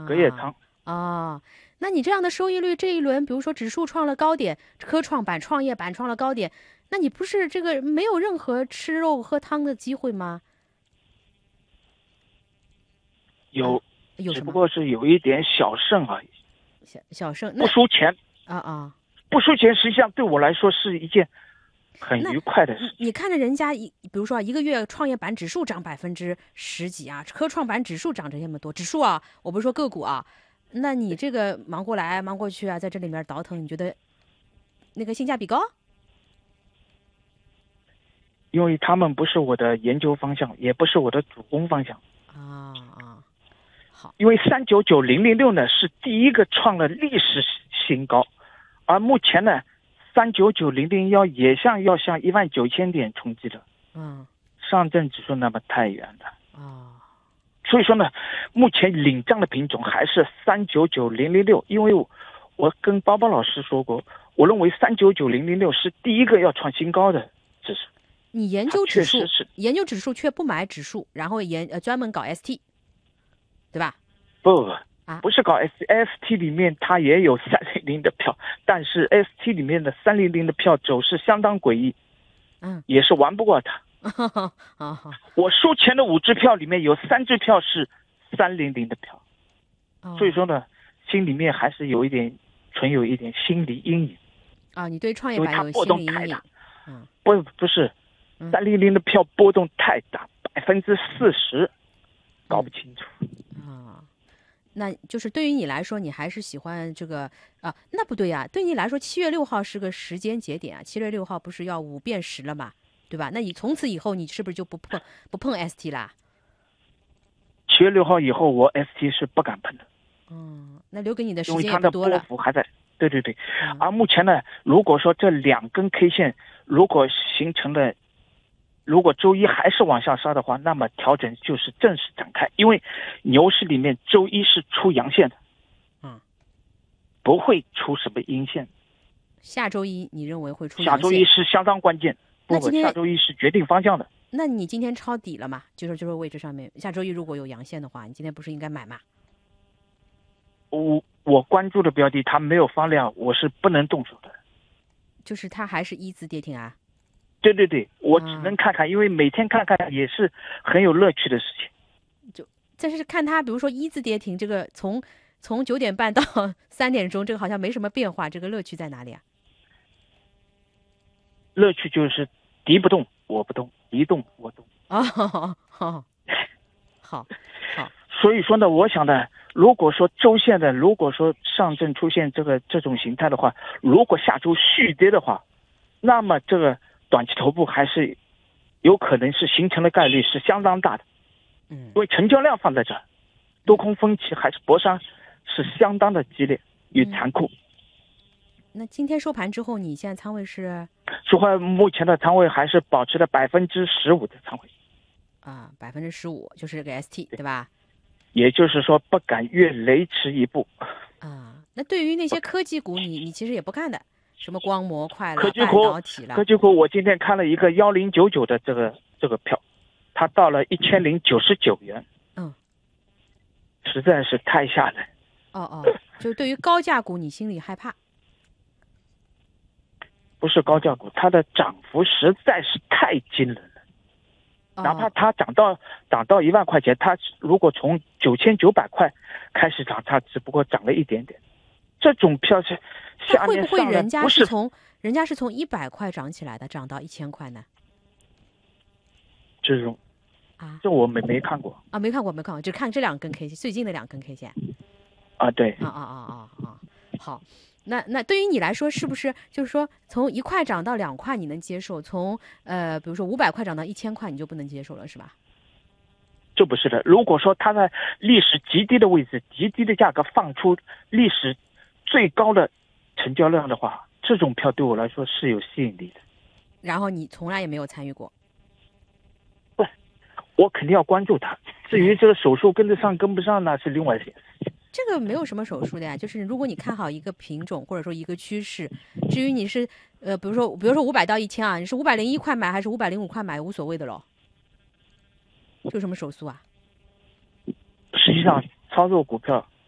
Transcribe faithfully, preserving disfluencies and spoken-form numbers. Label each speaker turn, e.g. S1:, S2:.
S1: 隔夜仓。
S2: 啊、哦，那你这样的收益率，这一轮比如说指数创了高点，科创板、创业板创了高点，那你不是这个没有任何吃肉喝汤的机会吗？
S1: 有，
S2: 啊、有什么？
S1: 只不过是有一点小胜而已，
S2: 小小胜，
S1: 不输钱
S2: 啊啊，
S1: 不输钱，实际上对我来说是一件很愉快的事情。
S2: 你看着人家一，比如说一个月创业板指数涨百分之十几啊，科创板指数涨这么多，指数啊，我不是说个股啊。那你这个忙过来忙过去啊，在这里面倒腾，你觉得那个性价比高？
S1: 因为他们不是我的研究方向，也不是我的主攻方向。
S2: 啊啊，好。
S1: 因为三九九零零六呢是第一个创了历史新高，而目前呢，三九九零零幺也像要向一万九千点冲击了。
S2: 嗯，
S1: 上证指数那么太远了。
S2: 啊、哦。
S1: 所以说呢，目前领涨的品种还是三九九零零六，因为我我跟包包老师说过，我认为三九九零零六是第一个要创新高的指数。
S2: 你研究指数，
S1: 是
S2: 研究指数却不买指数，然后研呃专门搞 S T， 对吧？
S1: 不不不，
S2: 啊，
S1: 不是搞 S S T 里面它也有三零零的票，但是 S T 里面的三零零的票走势相当诡异，
S2: 嗯，
S1: 也是玩不过它。
S2: 啊，
S1: 我输钱的五支票里面有三支票是三零零的票，
S2: 哦、
S1: 所以说呢，心里面还是有一点存有一点心理阴影。
S2: 啊，你对创业板有
S1: 波
S2: 心理阴影？
S1: 动太大。
S2: 嗯，
S1: 不不是，三零零的票波动太大，百分之四十，搞不清楚。
S2: 啊，那就是对于你来说，你还是喜欢这个啊？那不对呀、啊，对你来说，七月六号是个时间节点啊，七月六号不是要五变十了嘛？对吧？那你从此以后，你是不是就不碰不碰 S T 啦？
S1: 七月六号以后，我 S T 是不敢碰的。
S2: 嗯，那留给你的时
S1: 因为它的
S2: 间也不多了。
S1: 波幅还在，对对对。
S2: 嗯、
S1: 而目前呢，如果说这两根 K 线如果形成了，如果周一还是往下杀的话，那么调整就是正式展开。因为牛市里面周一是出阳线的，
S2: 嗯，
S1: 不会出什么阴线。
S2: 下周一你认为会出？
S1: 下周一是相当关键，不不，下周一是决定方向的。
S2: 那你今天抄底了吗？就是这个位置上面，下周一如果有阳线的话，你今天不是应该买吗？
S1: 我我关注的标的，它没有放量，我是不能动手的。
S2: 就是它还是一字跌停啊？
S1: 对对对，我只能看看，嗯、因为每天看看也是很有乐趣的事情。
S2: 就但是看它，比如说一字跌停，这个从从九点半到三点钟，这个好像没什么变化，这个乐趣在哪里啊？
S1: 乐趣就是敌不动我不动，敌动我动。
S2: 哦，好，好，好。
S1: 所以说呢，我想呢，如果说周线的，如果说上证出现这个这种形态的话，如果下周续跌的话，那么这个短期头部还是有可能是形成的概率是相当大的。
S2: 嗯，
S1: 因为成交量放在这儿，多空分歧还是搏杀是相当的激烈与残酷。
S2: 嗯、那今天收盘之后，你现在仓位是？
S1: 收盘目前的仓位还是保持了百分之十五的仓位。
S2: 啊，百分之十五就是这个 S T 对吧？
S1: 也就是说，不敢越雷池一步。
S2: 啊，那对于那些科技股，你你其实也不看的，什么光模块了、
S1: 科技
S2: 半导体了。
S1: 科技股，我今天看了一个幺零九九的这个这个票，它到了一千零九十九元。
S2: 嗯，
S1: 实在是太吓人。
S2: 哦哦，就对于高价股，你心里害怕？
S1: 不是高价股，它的涨幅实在是太惊人了。哪怕它涨到涨到一万块钱，它如果从九千九百块开始涨，它只不过涨了一点点。这种票是下面
S2: 会不会人家
S1: 是
S2: 从人家是从一百块涨起来的，涨到一千块呢？
S1: 这种
S2: 啊，
S1: 这我没没看过
S2: 啊，没看过没看过，只看这两根 K 线，最近的两根 K 线。
S1: 啊，对，
S2: 啊啊啊啊啊，好。那那对于你来说，是不是就是说从一块涨到两块你能接受，从呃比如说五百块涨到一千块你就不能接受了，是吧？
S1: 这不是的。如果说它在历史极低的位置、极低的价格放出历史最高的成交量的话，这种票对我来说是有吸引力的。
S2: 然后你从来也没有参与过？
S1: 不，我肯定要关注它。至于这个手术跟得上跟不上呢，是另外一件事情。
S2: 这个没有什么手术的呀，就是如果你看好一个品种或者说一个趋势，至于你是呃，比如说比如说五百到一千啊，你是五百零一块买还是五百零五块买，无所谓的咯。有什么手术啊？
S1: 实际上操作股票